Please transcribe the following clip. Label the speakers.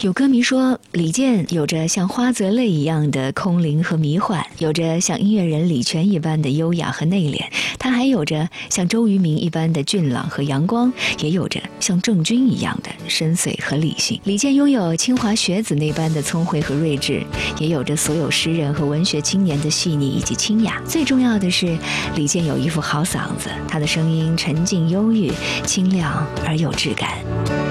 Speaker 1: 有歌迷说，李健有着像花泽类一样的空灵和迷幻，有着像音乐人李泉一般的优雅和内敛，他还有着像周渝民一般的俊朗和阳光，也有着像郑钧一样的深邃和理性。李健拥有清华学子那般的聪慧和睿智，也有着所有诗人和文学青年的细腻以及清雅。最重要的是，李健有一副好嗓子，他的声音沉静忧郁、清亮而有质感。